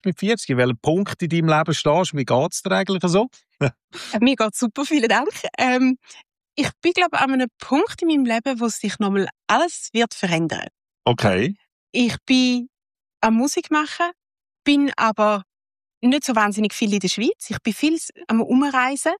mit 40? Welchen Punkt in deinem Leben stehst du? Wie geht es dir eigentlich so? Mir geht's super, vielen Dank. Ich bin, glaube ich, an einem Punkt in meinem Leben, wo sich nochmal alles wird verändern. Okay. Ich bin am Musik machen, bin aber nicht so wahnsinnig viel in der Schweiz. Ich bin viel am Umreisen.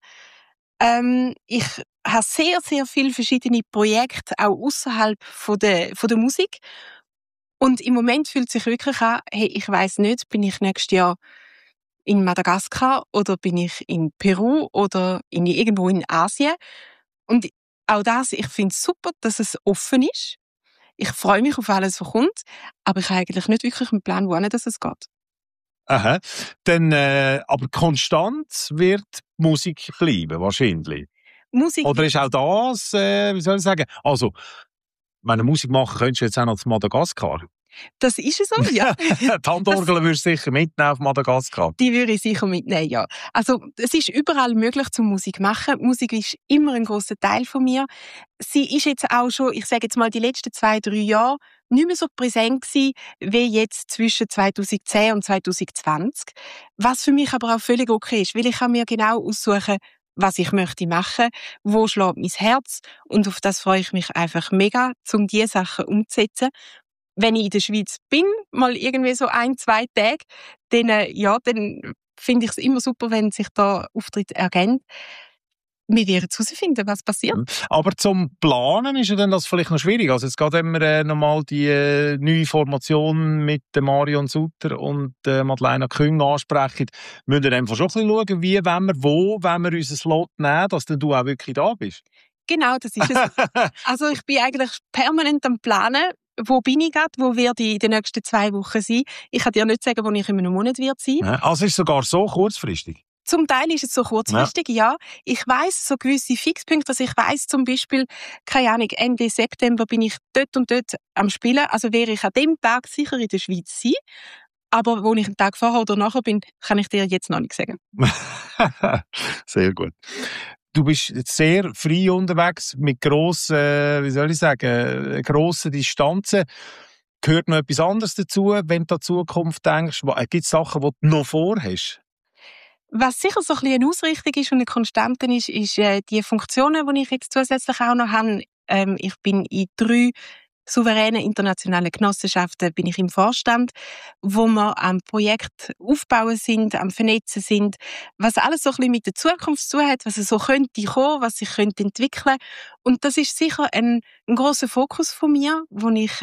Ich habe sehr, sehr viele verschiedene Projekte, auch außerhalb von der Musik. Und im Moment fühlt es sich wirklich an, hey, ich weiss nicht, bin ich nächstes Jahr in Madagaskar oder bin ich in Peru oder irgendwo in Asien. Und auch das, ich finde es super, dass es offen ist. Ich freue mich auf alles, was kommt, aber ich habe eigentlich nicht wirklich einen Plan, wohin es geht. Aha. Dann, aber konstant wird die Musik bleiben, wahrscheinlich. Musik. Oder ist auch das, wie soll ich sagen, also, meine Musik machen könntest du jetzt auch noch zu Madagaskar. Das ist es so, ja. Die Handorgel würdest du sicher mitnehmen auf Madagaskar. Die würde ich sicher mitnehmen, ja. Also, es ist überall möglich, zum Musik machen. Musik ist immer ein grosser Teil von mir. Sie ist jetzt auch schon, ich sage jetzt mal, die letzten 2-3 Jahre nicht mehr so präsent gewesen, wie jetzt zwischen 2010 und 2020. Was für mich aber auch völlig okay ist, weil ich kann mir genau aussuchen, was ich möchte machen, wo schlägt mein Herz, und auf das freue ich mich einfach mega, um diese Sachen umzusetzen. Wenn ich in der Schweiz bin, mal irgendwie so 1-2 Tage, dann finde ich es immer super, wenn sich da Auftritte ergeben. Wir werden herausfinden, was passiert. Aber zum Planen ist ja dann das vielleicht noch schwierig. Also jetzt geht, wenn wir nochmal die neue Formation mit Marion Sutter und Madeleine Küng ansprechen, müssen wir einfach schon ein bisschen schauen, wie wollen wir unseren Slot nehmen, dass dann du auch wirklich da bist. Genau, das ist es. Also ich bin eigentlich permanent am Planen. Wo bin ich gerade? Wo werde ich in den nächsten 2 Wochen sein? Ich kann dir nicht sagen, wo ich in einem Monat sein werde. Also ist es sogar so kurzfristig? Zum Teil ist es so kurzfristig, ja. Ich weiss so gewisse Fixpunkte, also ich weiss zum Beispiel, keine Ahnung, Ende September bin ich dort und dort am Spielen, also wäre ich an dem Tag sicher in der Schweiz sein. Aber wo ich einen Tag vorher oder nachher bin, kann ich dir jetzt noch nicht sagen. Sehr gut. Du bist jetzt sehr frei unterwegs mit grossen, grossen Distanzen. Gehört noch etwas anderes dazu, wenn du an die Zukunft denkst? Gibt es Sachen, die du noch vorhast? Was sicher so ein bisschen eine Ausrichtung ist und eine Konstante ist die Funktionen, die ich jetzt zusätzlich auch noch habe. Ich bin in 3 souveränen internationalen Genossenschaften bin ich im Vorstand, wo wir am Projekt aufbauen sind, am Vernetzen sind, was alles so ein bisschen mit der Zukunft zu tun hat, was es so könnte kommen, was sich könnte entwickeln. Und das ist sicher ein grosser Fokus von mir, wo ich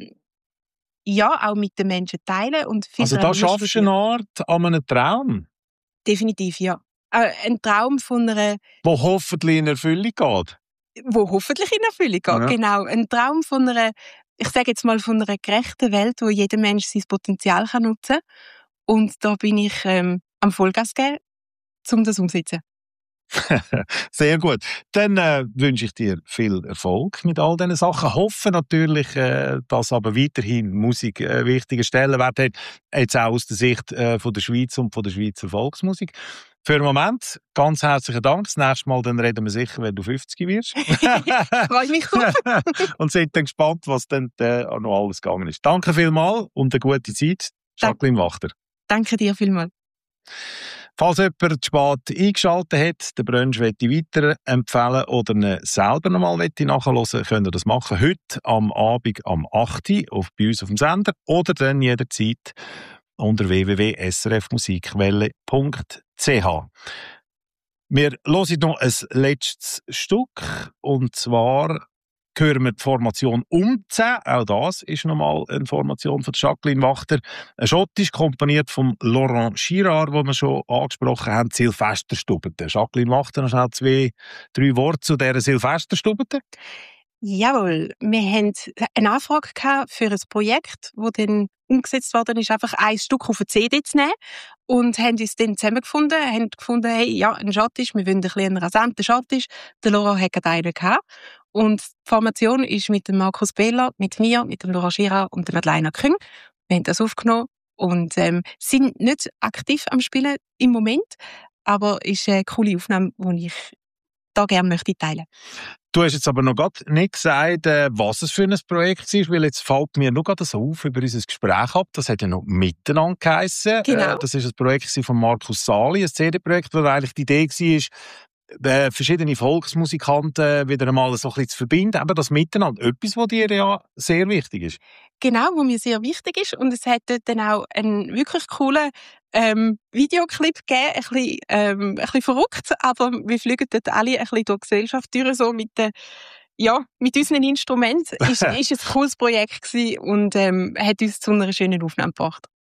auch mit den Menschen teile. Und also da schaffst du eine Art an einem Traum? Definitiv, ja. Ein Traum von einer... Wo hoffentlich in Erfüllung geht. Wo hoffentlich in Erfüllung geht, ja. Genau. Ein Traum von einer, ich sage jetzt mal, von einer gerechten Welt, wo jeder Mensch sein Potenzial nutzen kann. Und da bin ich am Vollgas geben, um das umzusetzen. Sehr gut. Dann wünsche ich dir viel Erfolg mit all diesen Sachen. Hoffe natürlich, dass aber weiterhin Musik wichtigen Stellenwert hat, jetzt auch aus der Sicht von der Schweiz und von der Schweizer Volksmusik. Für den Moment ganz herzlichen Dank. Das nächste Mal dann reden wir sicher, wenn du 50 wirst. Freue mich drauf. Und sind dann gespannt, was dann noch alles gegangen ist. Danke vielmals und eine gute Zeit. Jacqueline Wachter. Danke dir vielmals. Falls jemand zu spät eingeschaltet hat, den Brunch möchte ich weiterempfehlen oder ihn selber nochmal nachhören, könnt ihr das machen. Heute am Abend am 8 Uhr bei uns auf dem Sender oder dann jederzeit unter www.srfmusikwelle.ch. Wir hören noch ein letztes Stück, und zwar hören wir die Formation Umze. Auch das ist nochmal eine Formation von Jacqueline Wachter. Ein Schottisch, komponiert von Laurent Girard, den wir schon angesprochen haben, Silvesterstubete. Jacqueline Wachter, noch schnell 2-3 Worte zu dieser Silvesterstubete. Jawohl, wir haben eine Anfrage gehabt für ein Projekt, das dann umgesetzt worden ist, einfach ein Stück auf eine CD zu nehmen, und haben uns dann zusammengefunden, haben gefunden, hey, ja, ein Schottisch, wir wollen ein bisschen einen rasanten Schottisch. Der Laurent hat gerade einen gehabt. Und die Formation ist mit dem Markus Behler, mit mir, mit dem Laurent Girard und der Madeleine Küng. Wir haben das aufgenommen und sind nicht aktiv am Spielen im Moment, aber es ist eine coole Aufnahme, die ich da gerne möchte teilen. Du hast jetzt aber noch gerade nicht gesagt, was es für ein Projekt ist, weil jetzt fällt mir nur gerade so auf über unser Gespräch ab. Das hat ja noch «Miteinander» geheissen. Genau. Das ist ein Projekt von Markus Sali, ein CD-Projekt, wo eigentlich die Idee war, verschiedene Volksmusikanten wieder einmal so ein bisschen zu verbinden. Aber das Miteinander, etwas, was dir ja sehr wichtig ist. Genau, was mir sehr wichtig ist. Und es hat dort dann auch einen wirklich coolen Videoclip gegeben, ein bisschen verrückt, aber wir fliegen dort alle ein bisschen durch die Gesellschaft durch, so mit unseren Instrumenten. Ist ein cooles Projekt gewesen und hat uns zu einer schönen Aufnahme gebracht.